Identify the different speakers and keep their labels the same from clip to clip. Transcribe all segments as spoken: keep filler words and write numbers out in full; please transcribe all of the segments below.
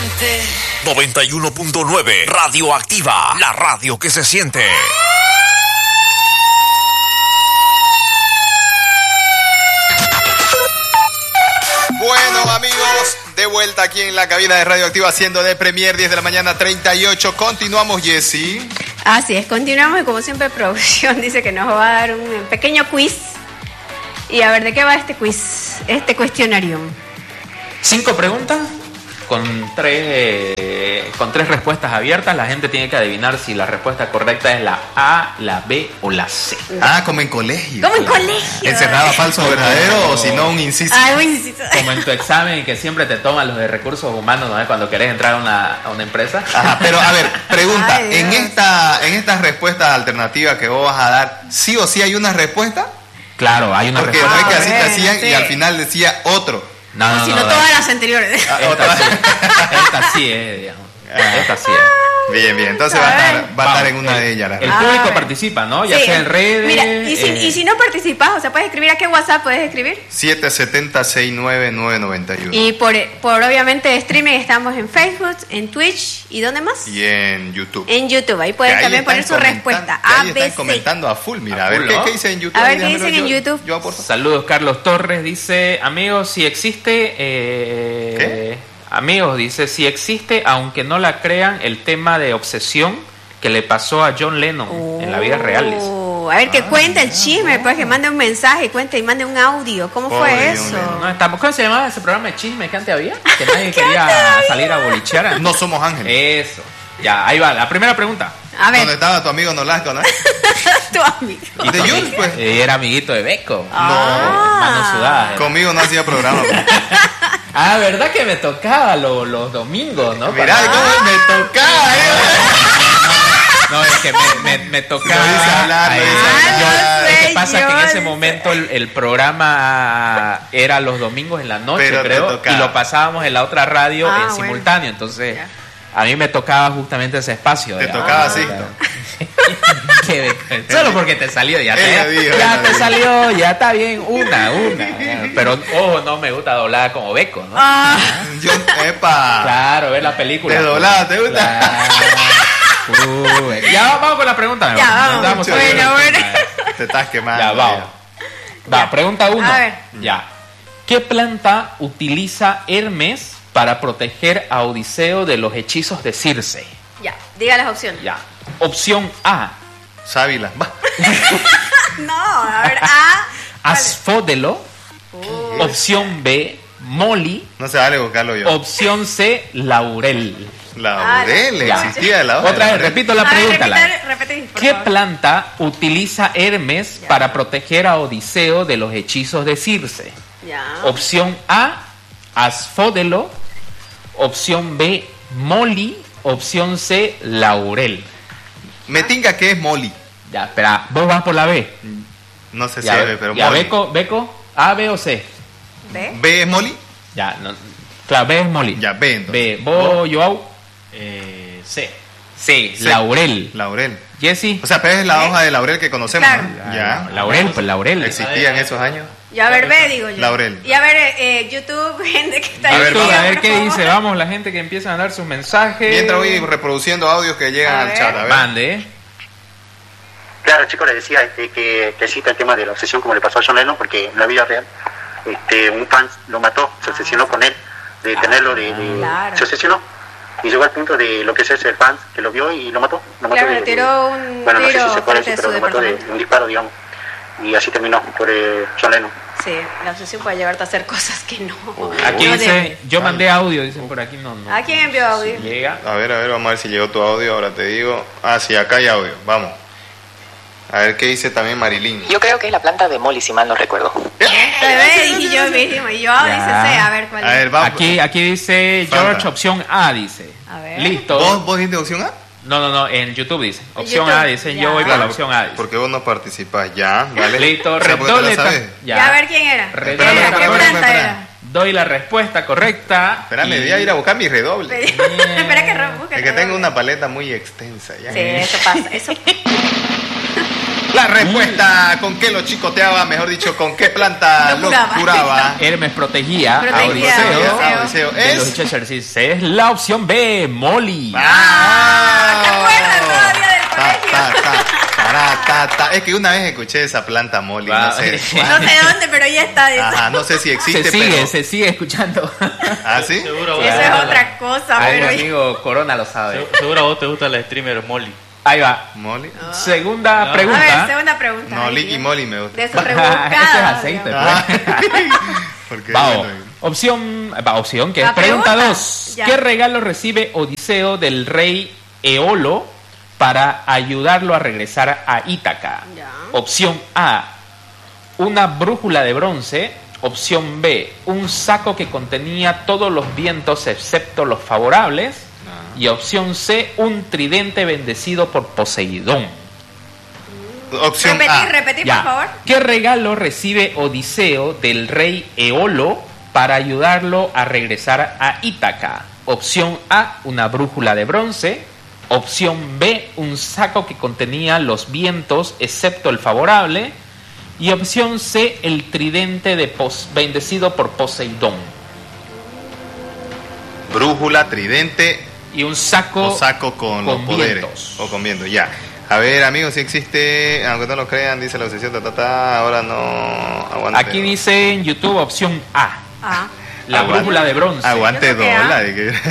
Speaker 1: siente. noventa y uno punto nueve Radioactiva, la radio que se siente.
Speaker 2: Bueno, amigos, de vuelta aquí en la cabina de Radioactiva haciendo de Premier, diez de la mañana, treinta y ocho. Continuamos, Jessy.
Speaker 3: Así es, continuamos y como siempre producción dice que nos va a dar un pequeño quiz. Y a ver, ¿de qué va este quiz? Este cuestionario.
Speaker 4: Cinco preguntas con tres, eh, con tres respuestas abiertas. La gente tiene que adivinar si la respuesta correcta es la A, la B o la C.
Speaker 2: Ah, como en colegio.
Speaker 3: Como en colegio.
Speaker 2: Encerraba falso o verdadero o si no un inciso.
Speaker 3: Ah, un inciso.
Speaker 4: Como en tu examen que siempre te toman los de recursos humanos, ¿no? Cuando querés entrar a una, a una empresa.
Speaker 2: Ajá, pero a ver, pregunta,
Speaker 3: Ay,
Speaker 2: en
Speaker 3: Dios.
Speaker 2: esta, en estas respuestas alternativas que vos vas a dar, ¿sí o sí hay una respuesta?
Speaker 4: Claro, hay una
Speaker 2: Porque no
Speaker 4: respuesta.
Speaker 2: es que así te
Speaker 3: bueno,
Speaker 2: hacían
Speaker 3: sí.
Speaker 2: y al final decía otro.
Speaker 4: No, no,
Speaker 3: Si
Speaker 4: no,
Speaker 3: no,
Speaker 4: no,
Speaker 3: todas las anteriores.
Speaker 2: Ah,
Speaker 4: esta,
Speaker 2: otra.
Speaker 4: sí, esta sí es, digamos. Esta sí es.
Speaker 2: Bien, bien, entonces va a estar, va a estar en una
Speaker 4: el,
Speaker 2: de ellas. la
Speaker 4: El
Speaker 3: Ah,
Speaker 4: público
Speaker 3: bueno.
Speaker 4: participa, ¿no? Ya
Speaker 3: Sí.
Speaker 4: sea en redes.
Speaker 3: Mira, y si,
Speaker 4: eh,
Speaker 3: y si no participas, o sea, puedes escribir a qué WhatsApp puedes escribir.
Speaker 2: siete siete cero, seis nueve nueve nueve uno.
Speaker 3: Y por, por obviamente streaming estamos en Facebook, en Twitch y ¿dónde más?
Speaker 2: Y en YouTube.
Speaker 3: En YouTube, ahí
Speaker 2: Que
Speaker 3: pueden
Speaker 2: ahí
Speaker 3: también
Speaker 2: están
Speaker 3: poner su
Speaker 2: comentan-
Speaker 3: respuesta.
Speaker 2: que ahí
Speaker 3: A,
Speaker 2: están
Speaker 3: B, C.
Speaker 2: comentando a full, mira,
Speaker 4: A
Speaker 2: a ver
Speaker 4: full,
Speaker 2: qué,
Speaker 4: ¿no?
Speaker 2: qué dice en YouTube.
Speaker 3: A ver
Speaker 2: Ahí,
Speaker 3: qué
Speaker 2: déjamelo
Speaker 3: dicen en
Speaker 2: yo-
Speaker 3: YouTube.
Speaker 2: yo aporto.
Speaker 4: Saludos, Carlos Torres dice, amigos, si existe, eh,
Speaker 2: ¿Qué?
Speaker 4: amigos, dice, si existe, aunque no la crean, el tema de obsesión que le pasó a John Lennon en la vida real. dice.
Speaker 3: Oh, a ver, que cuente el chisme, pues que mande un mensaje, cuente y mande un audio. ¿Cómo fue
Speaker 2: Pobre
Speaker 3: eso?
Speaker 2: hombre,
Speaker 4: No, estamos, ¿cómo se llamaba ese programa de chisme que antes había? Que nadie quería salir a bolichear.
Speaker 2: No somos ángeles.
Speaker 4: Eso. Ya, ahí va, la primera pregunta.
Speaker 3: A ver,
Speaker 2: ¿Dónde estaba tu amigo Nolasco, no?
Speaker 3: tu amigo.
Speaker 2: ¿Y de Jules, pues?
Speaker 4: Eh, Era amiguito de Beco.
Speaker 3: Ah.
Speaker 4: Mano sudada. era.
Speaker 2: Conmigo no hacía programa. pues.
Speaker 4: Ah, ¿verdad que me tocaba lo- los domingos, no?
Speaker 2: Mirá,
Speaker 4: Para-
Speaker 2: cómo me tocaba, ¿eh?
Speaker 4: No, es que me, me, me tocaba.
Speaker 2: Lo hice hablar, lo
Speaker 4: Ay,
Speaker 2: hice
Speaker 4: yo-
Speaker 3: hablar.
Speaker 4: es que pasa que en
Speaker 3: Señor.
Speaker 4: ese momento el, el programa era los domingos en la noche,
Speaker 2: Pero te
Speaker 4: creo,
Speaker 2: tocaba.
Speaker 4: y lo pasábamos en la otra radio
Speaker 3: Ah,
Speaker 4: en
Speaker 3: bueno.
Speaker 4: simultáneo. Entonces,
Speaker 3: Ya.
Speaker 4: a mí me tocaba justamente ese espacio.
Speaker 2: Te
Speaker 4: digamos.
Speaker 2: tocaba
Speaker 4: Ah,
Speaker 2: Sixto.
Speaker 4: Qué de- Solo porque te salió, ya,
Speaker 2: Él
Speaker 4: te,
Speaker 2: lo dijo,
Speaker 4: ya
Speaker 2: él lo
Speaker 4: te
Speaker 2: dijo.
Speaker 4: salió, ya está bien, una, una. Pero, ojo, no me gusta doblada como Beco, ¿no?
Speaker 3: Ah,
Speaker 2: Yo, epa.
Speaker 4: Claro, ver la película.
Speaker 2: De doblada, ¿te gusta?
Speaker 4: Claro. Uy, ya vamos con la pregunta. mi
Speaker 3: Ya,
Speaker 4: amor.
Speaker 3: vamos.
Speaker 4: Damos a-
Speaker 3: Bueno, bueno.
Speaker 2: Te estás quemando.
Speaker 4: Ya, vamos. Va,
Speaker 3: Ya.
Speaker 4: pregunta uno.
Speaker 3: A ver.
Speaker 4: Ya. ¿Qué planta utiliza Hermes para proteger a Odiseo de los hechizos de Circe?
Speaker 3: ya, diga las opciones.
Speaker 4: Ya. Opción A,
Speaker 2: Sábila. Va.
Speaker 3: No, a ver, A.
Speaker 4: Asfódelo.
Speaker 3: Oh.
Speaker 4: Opción B, Molly.
Speaker 2: No se vale buscarlo yo.
Speaker 4: Opción C, Laurel.
Speaker 2: Laurel,
Speaker 3: Ah,
Speaker 4: ya.
Speaker 2: existía la hoja.
Speaker 4: Otra vez, repito la
Speaker 3: A ver,
Speaker 4: pregunta. la-
Speaker 3: repite, repite, por
Speaker 4: ¿Qué
Speaker 3: favor.
Speaker 4: planta utiliza Hermes
Speaker 3: Ya.
Speaker 4: para proteger a Odiseo de los hechizos de Circe?
Speaker 3: Ya.
Speaker 4: Opción A, Asfódelo. Opción B, Molly. Opción C, Laurel.
Speaker 2: Me tinga que es Molly.
Speaker 4: Ya, espera, vos vas por la B.
Speaker 2: No sé si
Speaker 4: Ya,
Speaker 2: es, pero
Speaker 4: ya,
Speaker 2: Molly.
Speaker 4: Beco, Beco, A, B o C.
Speaker 3: ¿Ve?
Speaker 2: ¿B es Molly?
Speaker 4: Ya, no, claro, B es Molly.
Speaker 2: Ya, B entonces.
Speaker 4: B, vos, Joao.
Speaker 5: Eh, C.
Speaker 4: C,
Speaker 2: C.
Speaker 4: Laurel.
Speaker 2: Laurel.
Speaker 4: Jessy.
Speaker 2: O sea, pero es la hoja de laurel que conocemos,
Speaker 3: Claro.
Speaker 2: ¿no? Ya.
Speaker 4: Laurel, pues Laurel.
Speaker 2: Existía en esos años.
Speaker 3: Y a ver, ve, digo yo.
Speaker 2: Laurel.
Speaker 3: Y a ver, eh, YouTube, gente que está
Speaker 2: A
Speaker 3: ahí.
Speaker 2: ver,
Speaker 4: YouTube,
Speaker 2: vamos.
Speaker 4: a ver
Speaker 3: por
Speaker 4: qué
Speaker 3: favor.
Speaker 4: dice. Vamos, la gente que empieza a dar sus mensajes.
Speaker 2: Mientras voy reproduciendo audios que llegan
Speaker 3: A
Speaker 2: al
Speaker 3: ver.
Speaker 2: chat. A ver.
Speaker 4: Mande, ¿eh?
Speaker 6: Claro, chicos, les decía este, que, que cita el tema de la obsesión como le pasó a John Lennon, porque en la vida real este, un fan lo mató, se obsesionó con él, de tenerlo, de, de-
Speaker 3: Claro.
Speaker 6: se obsesionó y llegó al punto de lo que es ese el fan que lo vio y lo mató. Lo mató
Speaker 3: Claro,
Speaker 6: de-
Speaker 3: le tiró un
Speaker 6: bueno, no sé
Speaker 3: tiro
Speaker 6: si se puede
Speaker 3: frente
Speaker 6: decir,
Speaker 3: a
Speaker 6: pero
Speaker 3: su
Speaker 6: lo mató de,
Speaker 3: departamento.
Speaker 6: de un disparo, digamos. Y así terminó por eh, John Lennon.
Speaker 3: Sí, la obsesión puede llevarte a hacer cosas que no.
Speaker 4: Aquí
Speaker 3: no
Speaker 4: dice,
Speaker 3: debe.
Speaker 4: yo mandé audio, dicen por aquí, no, no.
Speaker 3: ¿A quién envió audio?
Speaker 4: Llega.
Speaker 2: A ver, a ver, vamos a ver si llegó tu audio. Ahora te digo. Ah, sí, acá hay audio. Vamos. A ver qué dice también Marilyn.
Speaker 7: Yo creo que es la planta de Molly, si mal no recuerdo.
Speaker 3: Te ve, dije yo mismo. Y yo
Speaker 4: Ya.
Speaker 3: dice C, a ver cuál
Speaker 2: A ver,
Speaker 3: es.
Speaker 2: vamos.
Speaker 4: Aquí, aquí dice George,
Speaker 2: Falta.
Speaker 4: opción A, dice.
Speaker 3: A ver.
Speaker 4: Listo.
Speaker 2: ¿Vos, vos dijiste opción A?
Speaker 4: No, no, no, en YouTube dice. Opción
Speaker 3: YouTube,
Speaker 4: A, dice,
Speaker 3: ya.
Speaker 4: yo voy por la
Speaker 2: Claro,
Speaker 4: opción A. dice.
Speaker 2: Porque vos no participas. Ya, vale.
Speaker 4: Listo,
Speaker 2: O sea, porque te la
Speaker 4: redoble.
Speaker 2: sabes.
Speaker 3: Ya. a ver quién era. ¿Qué
Speaker 4: Redoble
Speaker 3: era? ¿Qué
Speaker 4: tambores.
Speaker 3: planta
Speaker 2: espera.
Speaker 3: era?
Speaker 4: Doy la respuesta correcta.
Speaker 2: Espérame,
Speaker 4: y-
Speaker 2: voy a ir a buscar mi redoble.
Speaker 3: Espera que rebusque.
Speaker 2: Es que tengo una paleta muy extensa. Ya.
Speaker 3: Sí, eso pasa. Eso.
Speaker 2: La respuesta, ¿con qué lo chicoteaba? Mejor dicho, ¿con qué planta
Speaker 3: Lo
Speaker 2: lo
Speaker 3: curaba.
Speaker 2: curaba?
Speaker 4: Hermes protegía,
Speaker 3: Protegía
Speaker 4: a
Speaker 3: a
Speaker 4: Odiseo.
Speaker 3: Odiseo.
Speaker 2: A Odiseo.
Speaker 4: De los
Speaker 2: Es...
Speaker 4: Cheshires. Es la opción B, Molly.
Speaker 2: ¡Ah!
Speaker 3: ¿Te acuerdas todavía del
Speaker 2: Ta,
Speaker 3: colegio?
Speaker 2: ta, ta, tará, ta, ta. Es que una vez escuché esa planta Molly,
Speaker 4: Va.
Speaker 2: no sé.
Speaker 3: No sé dónde, pero ya está. Eso,
Speaker 2: Ajá, no sé si existe,
Speaker 4: Se sigue,
Speaker 2: pero...
Speaker 4: se sigue escuchando.
Speaker 2: ¿Ah, sí?
Speaker 5: Seguro,
Speaker 3: eso
Speaker 5: vos-
Speaker 3: es
Speaker 4: Claro.
Speaker 3: otra cosa,
Speaker 4: Ay, mi
Speaker 3: pero...
Speaker 4: amigo Corona lo sabe.
Speaker 5: se- seguro a vos te gusta la streamer Molly.
Speaker 4: Ahí va.
Speaker 2: Molly.
Speaker 4: Segunda
Speaker 5: No.
Speaker 3: A
Speaker 4: pregunta.
Speaker 3: ver, segunda pregunta.
Speaker 2: No,
Speaker 3: Ay,
Speaker 2: Lick y
Speaker 3: Dios.
Speaker 2: Molly me gusta.
Speaker 3: De esos
Speaker 4: Ese es
Speaker 3: rebuscados.
Speaker 4: aceite.
Speaker 3: digamos.
Speaker 2: Ah. Porque,
Speaker 4: Vamos.
Speaker 2: bueno,
Speaker 4: Opción, va, opción que es
Speaker 3: La
Speaker 4: pregunta
Speaker 3: pregunta.
Speaker 4: dos.
Speaker 3: Ya.
Speaker 4: ¿Qué regalo recibe Odiseo del rey Eolo para ayudarlo a regresar a Ítaca?
Speaker 3: Ya.
Speaker 4: Opción A, una brújula de bronce. Opción B, un saco que contenía todos los vientos excepto los favorables. Y opción C, un tridente bendecido por Poseidón.
Speaker 2: opción
Speaker 3: Repetir,
Speaker 2: A.
Speaker 3: repetir,
Speaker 4: Ya.
Speaker 3: por favor.
Speaker 4: ¿Qué regalo recibe Odiseo del rey Eolo para ayudarlo a regresar a Ítaca? Opción A, una brújula de bronce. Opción B, un saco que contenía los vientos excepto el favorable. Y opción C, el tridente de pos- bendecido por Poseidón.
Speaker 2: Brújula, tridente
Speaker 4: Y un saco,
Speaker 2: o saco con,
Speaker 4: con
Speaker 2: los poderes.
Speaker 4: vientos.
Speaker 2: O con vientos, ya. A ver, amigos, si existe, aunque no lo crean, dice la obsesión, ta, ta, ta, ahora no... Aguante.
Speaker 4: Aquí dice en YouTube opción A,
Speaker 3: Ah.
Speaker 4: la
Speaker 2: Aguante.
Speaker 4: brújula de bronce.
Speaker 2: Aguante
Speaker 3: Yo creo que A.
Speaker 2: dólar.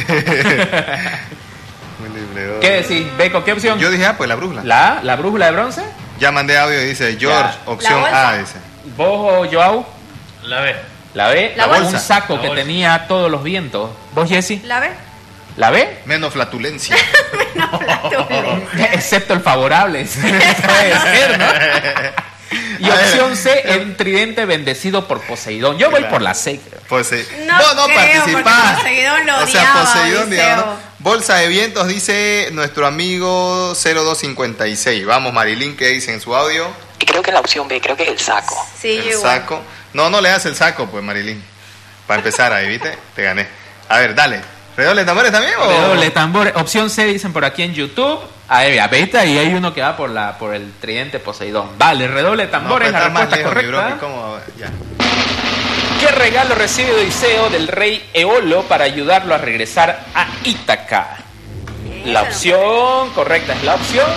Speaker 2: que-
Speaker 4: ¿Qué decís, Beco? ¿Qué opción?
Speaker 2: Yo dije, ah, pues la brújula.
Speaker 4: ¿La, la brújula de bronce?
Speaker 2: Ya mandé audio y dice, George,
Speaker 4: Ya.
Speaker 2: opción
Speaker 3: La bolsa.
Speaker 2: A, dice.
Speaker 4: ¿Vos o Joao?
Speaker 5: La B.
Speaker 4: ¿La B?
Speaker 3: La
Speaker 4: Un
Speaker 2: bolsa.
Speaker 4: saco
Speaker 5: La
Speaker 4: que
Speaker 5: bolsa.
Speaker 4: tenía todos los vientos. ¿Vos, Jessy?
Speaker 3: ¿La ve?
Speaker 4: ¿La B?
Speaker 2: Menos flatulencia.
Speaker 3: No, flatulencia.
Speaker 4: Excepto el favorable. Puede ser, ¿no? Y
Speaker 2: A ver.
Speaker 4: opción C, el tridente bendecido por Poseidón. Yo voy
Speaker 2: Claro.
Speaker 4: por la C.
Speaker 2: Pues, eh,
Speaker 3: No
Speaker 2: vos no
Speaker 3: creo,
Speaker 2: participás.
Speaker 3: porque Poseidón lo
Speaker 2: O sea,
Speaker 3: odiaba,
Speaker 2: Poseidón,
Speaker 3: Odiseo.
Speaker 2: digamos, ¿no? Bolsa de vientos, dice nuestro amigo cero dos cincuenta y seis. Vamos, Marilyn, ¿qué dice en su audio?
Speaker 7: Y creo que la opción B, creo que es el saco.
Speaker 3: Sí,
Speaker 2: El
Speaker 3: yo igual.
Speaker 2: saco. No, no le das el saco, pues, Marilyn. Para empezar ahí, ¿viste? Te gané. A ver, dale. ¿Redoble de tambores también o...?
Speaker 4: Doble tambor. Opción C dicen por aquí en YouTube. A ver, ya, vete, y hay uno que va por la por el tridente Poseidón. Vale, redoble de
Speaker 2: No,
Speaker 4: tambores,
Speaker 2: pues,
Speaker 4: la
Speaker 2: está más
Speaker 4: respuesta
Speaker 2: lejos, mi bro,
Speaker 4: correcta.
Speaker 2: que cómo- ya.
Speaker 4: ¿Qué regalo recibe Odiseo del rey Eolo para ayudarlo a regresar a Ítaca? La opción correcta es la opción.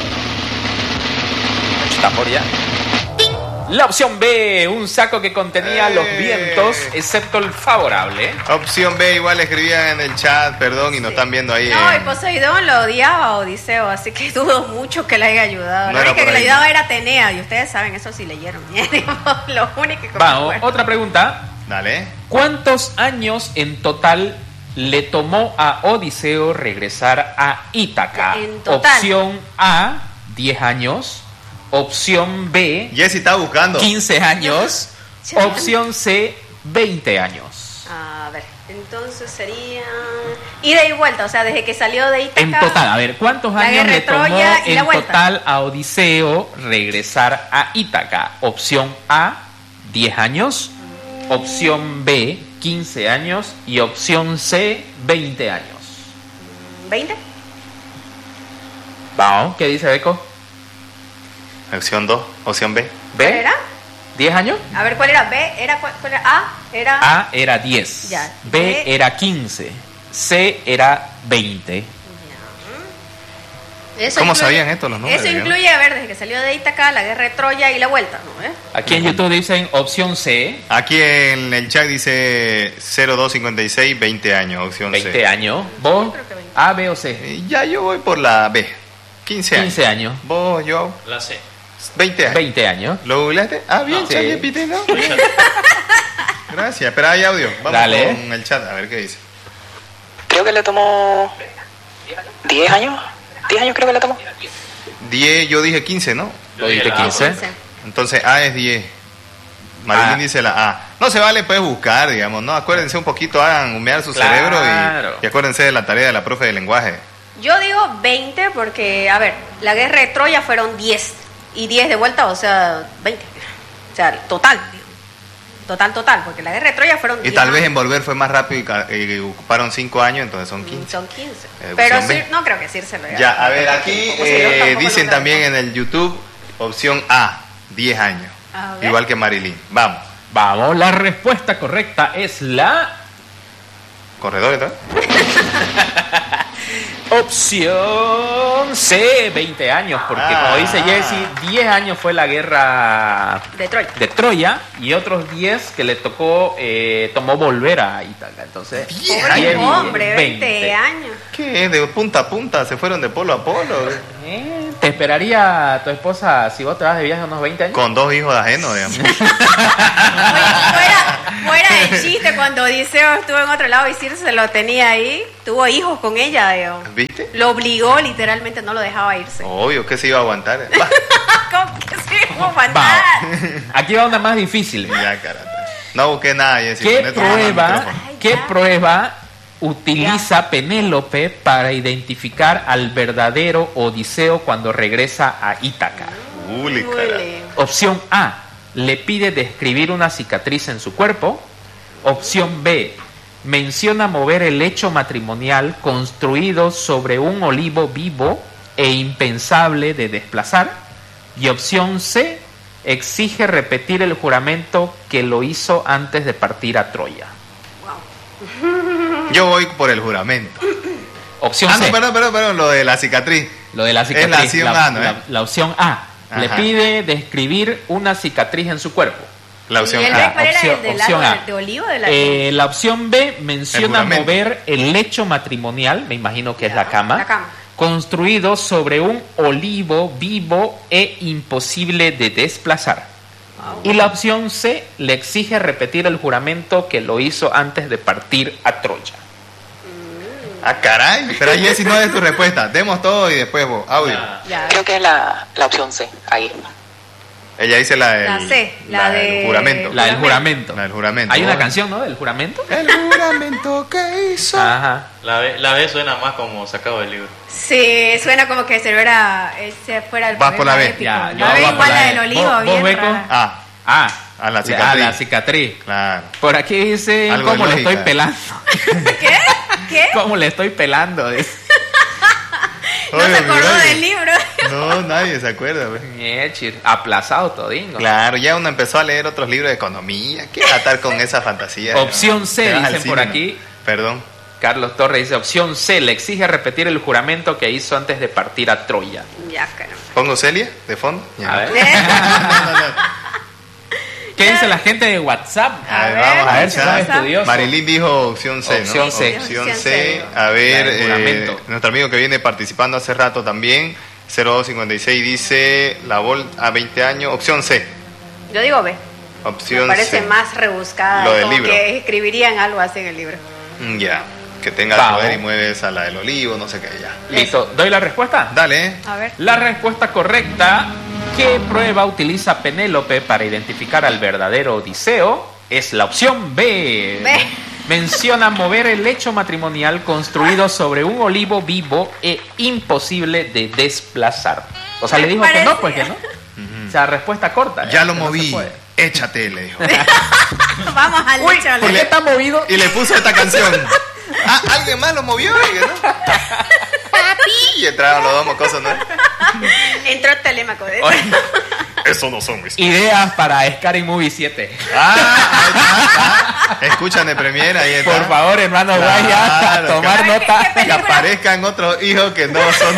Speaker 4: Tambor ya. La opción B, un saco que contenía
Speaker 2: Eh.
Speaker 4: los vientos, excepto el favorable.
Speaker 2: Opción B, igual escribían en el chat, perdón, y nos están viendo ahí.
Speaker 3: No, y
Speaker 2: en-
Speaker 3: Poseidón lo odiaba a Odiseo, así que dudo mucho que le haya ayudado.
Speaker 2: No
Speaker 3: La
Speaker 2: era
Speaker 3: única que
Speaker 2: por
Speaker 3: le
Speaker 2: ahí.
Speaker 3: ayudaba era Atenea, y ustedes saben, eso sí leyeron. Lo único que me
Speaker 4: Vamos,
Speaker 3: acuerdo.
Speaker 4: otra pregunta.
Speaker 2: Dale.
Speaker 4: ¿Cuántos años en total le tomó a Odiseo regresar a Ítaca?
Speaker 3: En total.
Speaker 4: Opción A, diez años. Opción B,
Speaker 2: Jessy está buscando.
Speaker 4: quince años.
Speaker 3: Ya.
Speaker 4: Opción C, veinte años.
Speaker 3: A ver, entonces sería ida y vuelta, o sea, desde que salió de Ítaca.
Speaker 4: En total, a ver, ¿cuántos
Speaker 3: la
Speaker 4: años
Speaker 3: guerra
Speaker 4: le
Speaker 3: de
Speaker 4: tomó
Speaker 3: Troya y la
Speaker 4: en
Speaker 3: vuelta.
Speaker 4: total a Odiseo regresar a Ítaca? Opción A, diez años. Opción B, quince años. Y opción C, veinte años.
Speaker 3: ¿veinte?
Speaker 4: Vamos, ¿qué dice Beco?
Speaker 2: Opción dos, opción B.
Speaker 3: ¿Cuál
Speaker 4: ¿B?
Speaker 3: era?
Speaker 4: ¿diez años?
Speaker 3: A ver, ¿cuál era? ¿B? ¿Era cuál, cuál era? ¿A? Era...
Speaker 4: A era diez.
Speaker 3: Ya.
Speaker 4: B
Speaker 3: B.
Speaker 4: era quince. C era veinte.
Speaker 3: Eso
Speaker 2: ¿Cómo
Speaker 3: incluye-
Speaker 2: sabían esto los números,
Speaker 3: Eso
Speaker 2: digamos?
Speaker 3: incluye, a ver, desde que salió de Ítaca, la guerra de Troya y la vuelta, ¿no? ¿Eh?
Speaker 4: Aquí en YouTube dicen opción C,
Speaker 2: Aquí en el chat dice cero dos cincuenta y seis, veinte años, opción
Speaker 4: veinte
Speaker 2: C.
Speaker 4: años. ¿Vos?
Speaker 3: creo que veinte.
Speaker 4: A, B o C.
Speaker 2: Eh, Ya yo voy por la B. quince años.
Speaker 4: quince años.
Speaker 2: Vos, yo,
Speaker 5: La C.
Speaker 2: veinte años.
Speaker 4: veinte años.
Speaker 2: ¿Lo googleaste? Ah, bien,
Speaker 4: Sí.
Speaker 2: Charlie Pite, ¿no? Gracias, pero hay audio. Vamos
Speaker 4: Dale.
Speaker 2: con el chat, a ver qué dice.
Speaker 7: Creo que le tomó diez años. diez años creo que le tomó.
Speaker 2: diez, yo dije quince, ¿no?
Speaker 4: Lo dijiste
Speaker 5: la
Speaker 4: quince.
Speaker 3: quince.
Speaker 2: Entonces A es diez. Marilyn
Speaker 4: Ah.
Speaker 2: dice la A. No se vale, puedes buscar, digamos, ¿no? Acuérdense un poquito, hagan humear su
Speaker 4: Claro.
Speaker 2: cerebro y, y acuérdense de la tarea de la profe de lenguaje.
Speaker 3: Yo digo veinte porque, a ver, la guerra de Troya fueron diez. Y diez de vuelta, o sea, veinte. O sea, total. digamos. Total, total. Porque la guerra de Troya fueron
Speaker 2: Y
Speaker 3: diez.
Speaker 2: tal vez
Speaker 3: años.
Speaker 2: en volver fue más rápido y, ca- y ocuparon cinco años, entonces son quince.
Speaker 3: Son quince.
Speaker 2: Eh,
Speaker 3: Pero
Speaker 2: opción
Speaker 3: sí,
Speaker 2: B.
Speaker 3: no creo que Circe lo haga.
Speaker 2: Ya, a ver, aquí
Speaker 3: Poseidón
Speaker 2: eh,
Speaker 3: tampoco
Speaker 2: dicen
Speaker 3: lo
Speaker 2: también
Speaker 3: creo.
Speaker 2: en el YouTube Opción A, diez años.
Speaker 3: A ver.
Speaker 2: Igual que Marilyn. Vamos.
Speaker 4: Vamos, la respuesta correcta es la
Speaker 2: Corredor, ¿verdad?
Speaker 4: opción C, veinte años, porque
Speaker 2: Ah.
Speaker 4: como dice Jesse, diez años fue la guerra
Speaker 3: De Troya.
Speaker 4: de Troya y otros diez que le tocó, eh, tomó volver a Ítaca. Entonces,
Speaker 2: diez
Speaker 3: Pobre
Speaker 2: años.
Speaker 3: hombre, veinte años.
Speaker 2: ¿Qué es? De punta a punta, se fueron de polo a polo.
Speaker 4: Eh, ¿Te esperaría tu esposa si vos te vas de viaje unos veinte años?
Speaker 2: Con dos hijos ajenos, digamos.
Speaker 3: Oye, fuera, fuera de chiste, cuando Odiseo estuvo en otro lado y Circe se lo tenía ahí, tuvo hijos con ella, digo.
Speaker 2: ¿Viste?
Speaker 3: Lo obligó, literalmente, no lo dejaba irse.
Speaker 2: Obvio que se iba a aguantar. Va.
Speaker 3: ¿Cómo que sí? ¿Cómo
Speaker 4: Vamos.
Speaker 3: aguantar?
Speaker 4: Aquí va una más difícil.
Speaker 2: Ya, carata. No busqué nada, Jessy.
Speaker 4: ¿Qué
Speaker 2: ponete nomás el
Speaker 4: prueba,
Speaker 2: micrófono.
Speaker 3: Ay,
Speaker 4: ¿qué
Speaker 3: ya.
Speaker 4: prueba utiliza Penélope para identificar al verdadero Odiseo cuando regresa a Ítaca?
Speaker 2: Uli, carata.
Speaker 3: Ule.
Speaker 4: Opción A, le pide describir una cicatriz en su cuerpo. Opción B, menciona mover el lecho matrimonial construido sobre un olivo vivo e impensable de desplazar. Y opción C, exige repetir el juramento que lo hizo antes de partir a Troya.
Speaker 2: Yo voy por el juramento.
Speaker 4: Opción
Speaker 2: Ah,
Speaker 4: C,
Speaker 2: no, perdón, perdón, perdón, lo de la cicatriz.
Speaker 4: lo de la
Speaker 2: Es
Speaker 4: cicatriz.
Speaker 2: la opción A, ¿no, eh?
Speaker 4: la- la opción A, le
Speaker 2: Ajá.
Speaker 4: pide describir una cicatriz en su cuerpo.
Speaker 2: La opción
Speaker 3: ¿Y el
Speaker 2: A.
Speaker 3: B cuál era?
Speaker 4: opción-
Speaker 3: ¿El del
Speaker 4: opción
Speaker 3: árbol
Speaker 4: A.
Speaker 3: de olivo o de la
Speaker 4: Eh, la opción B
Speaker 2: El
Speaker 4: menciona
Speaker 2: juramento.
Speaker 4: mover el lecho matrimonial, me imagino que es
Speaker 3: Ya,
Speaker 4: la cama,
Speaker 3: la cama.
Speaker 4: construido sobre un olivo vivo e imposible de desplazar. Y la opción C le exige repetir el juramento que lo hizo antes de partir a Troya.
Speaker 2: Ah, caray. Pero Jessy, no es tu respuesta. Demos todo y después vos. Audio.
Speaker 3: Ya.
Speaker 7: Creo que es la, la opción C, ahí.
Speaker 2: Ella dice la del,
Speaker 3: La C, la
Speaker 2: del
Speaker 3: de-
Speaker 2: juramento.
Speaker 4: La del juramento.
Speaker 2: La del juramento.
Speaker 4: Hay una
Speaker 2: Oh.
Speaker 4: canción, ¿no? Del juramento.
Speaker 2: El juramento que hizo.
Speaker 4: Ajá.
Speaker 5: La B, la B suena más como sacado del libro.
Speaker 3: Sí, suena como que se fuera, ese fuera el
Speaker 2: Vas por la
Speaker 3: poema
Speaker 2: B.
Speaker 3: épico.
Speaker 4: Ya, yo
Speaker 3: La B
Speaker 4: voy por
Speaker 3: igual
Speaker 4: la
Speaker 3: la
Speaker 4: B.
Speaker 3: del olivo,
Speaker 4: ¿Vos- vos,
Speaker 3: bien
Speaker 4: Beco?
Speaker 3: rara.
Speaker 2: Ah,
Speaker 4: Ah,
Speaker 2: a la
Speaker 4: a
Speaker 2: cicatriz.
Speaker 4: la cicatriz.
Speaker 2: Claro.
Speaker 4: Por aquí dice,
Speaker 2: Algo de
Speaker 4: ¿cómo le
Speaker 2: lógica.
Speaker 4: estoy pelando?
Speaker 3: ¿Qué? ¿Qué?
Speaker 4: ¿Cómo le estoy pelando? Dice.
Speaker 3: No se
Speaker 2: Oye,
Speaker 3: acordó
Speaker 2: mira,
Speaker 3: del libro.
Speaker 2: No, nadie se acuerda, güey.
Speaker 4: Miechir, aplazado todingo.
Speaker 2: Claro, ya uno empezó a leer otros libros de economía. ¿Qué va a estar con esa fantasía?
Speaker 4: Opción C,
Speaker 2: Te vas al
Speaker 4: dicen por
Speaker 2: cine,
Speaker 4: aquí.
Speaker 2: ¿no? Perdón.
Speaker 4: Carlos Torres dice, opción C, le exige repetir el juramento que hizo antes de partir a Troya.
Speaker 3: Ya, caramba.
Speaker 2: ¿Pongo Celia de fondo? Ya.
Speaker 4: A ver.
Speaker 3: ¿Eh?
Speaker 2: No, no, no.
Speaker 4: ¿Qué dice la gente de WhatsApp?
Speaker 2: A ver,
Speaker 3: ver,
Speaker 2: vamos a
Speaker 4: A ver
Speaker 2: ver.
Speaker 4: si son estudiosos.
Speaker 2: Marilyn dijo opción C, ¿no?
Speaker 4: Opción C.
Speaker 2: Opción
Speaker 3: Opción
Speaker 2: C.
Speaker 3: C.
Speaker 2: A ver,
Speaker 4: La del
Speaker 2: eh,
Speaker 4: juramento.
Speaker 2: nuestro amigo que viene participando hace rato también, cero dos cincuenta y seis, dice la Vol a veinte años. Opción C.
Speaker 3: Yo digo B.
Speaker 2: Opción
Speaker 3: Me parece
Speaker 2: C.
Speaker 3: más rebuscada.
Speaker 2: Lo del
Speaker 3: como
Speaker 2: libro.
Speaker 3: que escribirían algo así en el libro.
Speaker 2: Mm, Ya. Que tenga
Speaker 4: Vamos.
Speaker 2: poder y mueves a la del olivo, no sé qué, ya.
Speaker 4: Listo, ¿doy la respuesta?
Speaker 2: Dale, eh.
Speaker 3: A ver.
Speaker 4: La respuesta correcta, ¿qué prueba utiliza Penélope para identificar al verdadero Odiseo? Es la opción B.
Speaker 3: B.
Speaker 4: Menciona mover el lecho matrimonial construido sobre un olivo vivo e imposible de desplazar. O sea, le dijo que no, pues que no. O sea, respuesta corta.
Speaker 2: Ya lo
Speaker 4: que no se
Speaker 2: moví.
Speaker 4: puede.
Speaker 2: Échate, le dijo.
Speaker 3: Vamos al
Speaker 4: Uy,
Speaker 3: lecho.
Speaker 4: ¿por qué está movido?
Speaker 2: Y le puso esta canción. Ah, alguien más lo movió, oiga, ¿no? Papi. Y entraron los dos mocosos, ¿no?
Speaker 3: Entró Telémaco. ¿eh?
Speaker 4: Oye,
Speaker 2: Eso no son mis.
Speaker 4: ideas para Scary Movie siete.
Speaker 2: Ah, ahí está, está. Escuchan de Premiere, ahí está.
Speaker 4: Por favor, hermano,
Speaker 2: Claro,
Speaker 4: vaya a tomar
Speaker 3: ¿qué-
Speaker 4: nota.
Speaker 3: qué
Speaker 2: Que
Speaker 3: película?
Speaker 2: aparezcan otros hijos que no son.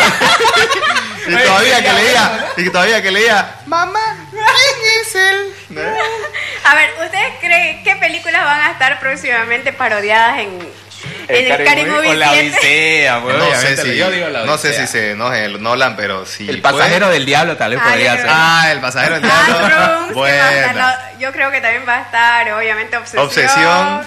Speaker 2: Y todavía que leía, y todavía que leía, mamá, ¿quién es él? ¿No?
Speaker 3: A ver, ¿ustedes creen qué películas van a estar próximamente parodiadas en, en el Scary Movie
Speaker 4: o la
Speaker 3: siete?
Speaker 4: Odisea, pues,
Speaker 2: No sé
Speaker 4: obviamente,
Speaker 2: si,
Speaker 4: yo digo la
Speaker 2: no sé
Speaker 4: Odisea.
Speaker 2: si se enoje el Nolan, pero si
Speaker 4: El pasajero
Speaker 2: puede-
Speaker 4: del diablo tal vez
Speaker 3: Ay,
Speaker 4: podría
Speaker 3: yo
Speaker 4: ser.
Speaker 3: creo-
Speaker 2: Ah, el pasajero del
Speaker 3: Ah,
Speaker 2: diablo.
Speaker 3: Rooms, que va a estar,
Speaker 2: Buena.
Speaker 3: no, yo creo que también va a estar, obviamente, Obsesión.
Speaker 2: Obsesión.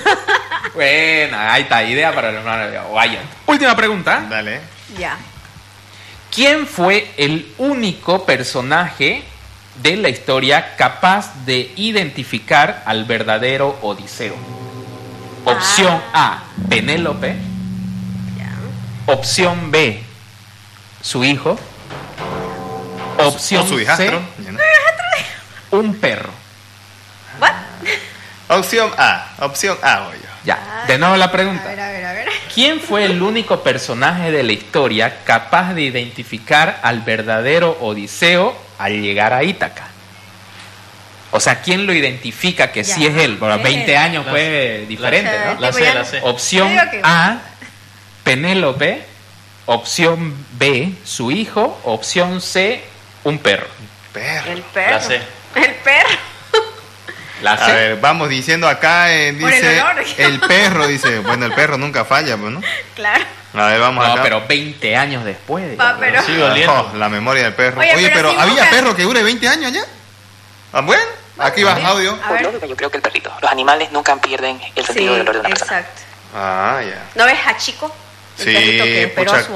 Speaker 4: Bueno, ahí está, idea para el hermano de Wyatt. Última pregunta.
Speaker 2: Dale.
Speaker 3: Ya.
Speaker 4: ¿Quién fue el único personaje de la historia capaz de identificar al verdadero Odiseo? Opción A, Penélope.
Speaker 3: Ya.
Speaker 4: Opción B, su hijo. Opción
Speaker 2: O su
Speaker 4: C,
Speaker 2: hijastro. Ya no.
Speaker 4: un perro.
Speaker 3: ¿What?
Speaker 2: Opción A. Opción A, voy yo.
Speaker 4: Ya, de nuevo la
Speaker 3: A
Speaker 4: pregunta.
Speaker 3: ver, a ver, a ver.
Speaker 4: ¿Quién fue el único personaje de la historia capaz de identificar al verdadero Odiseo? al llegar a Ítaca. O sea, ¿quién lo identifica que
Speaker 3: Ya,
Speaker 4: sí es él? Por
Speaker 3: es
Speaker 4: veinte
Speaker 3: él.
Speaker 4: años
Speaker 5: La-
Speaker 4: fue diferente,
Speaker 3: O sea,
Speaker 4: ¿no?
Speaker 5: La
Speaker 3: tipo,
Speaker 5: sé,
Speaker 3: ya
Speaker 5: la
Speaker 3: no-
Speaker 5: sé.
Speaker 4: Opción
Speaker 3: Yo digo que-
Speaker 4: A, Penélope. Opción B, su hijo. Opción C, un perro.
Speaker 2: Perro.
Speaker 3: El perro.
Speaker 5: La sé.
Speaker 3: El perro.
Speaker 4: ¿La
Speaker 2: A
Speaker 4: C?
Speaker 2: ver, vamos diciendo acá, eh,
Speaker 3: Por el
Speaker 2: dice,
Speaker 3: olor.
Speaker 2: el perro, dice, bueno, el perro nunca falla, pues, ¿no?
Speaker 3: Claro.
Speaker 2: A ver, vamos
Speaker 4: No,
Speaker 2: acá.
Speaker 4: pero veinte años después.
Speaker 3: Pa,
Speaker 4: digamos.
Speaker 3: pero-
Speaker 5: Sigue oliendo.
Speaker 2: Oh, la memoria del perro.
Speaker 3: Oye,
Speaker 2: Oye,
Speaker 3: pero
Speaker 2: pero,
Speaker 3: si
Speaker 2: ¿había
Speaker 3: buscas-
Speaker 2: perro que dure veinte años ya? Ah, bueno, aquí va audio.
Speaker 3: A
Speaker 7: Por
Speaker 3: ver.
Speaker 7: lógica, yo creo que el perrito. Los animales nunca pierden el
Speaker 3: Sí,
Speaker 7: sentido del olor de una persona.
Speaker 3: exacto.
Speaker 2: Ah, ya.
Speaker 3: ¿No ves a Chico? El
Speaker 2: Sí,
Speaker 3: perrito que esperó
Speaker 2: pucha,
Speaker 3: a su